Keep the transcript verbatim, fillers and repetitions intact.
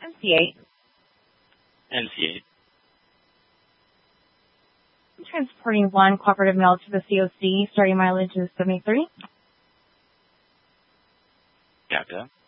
M C eight. M C eight. I'm transporting one cooperative mail to the C O C. Starting mileage is seventy-three. Gotcha.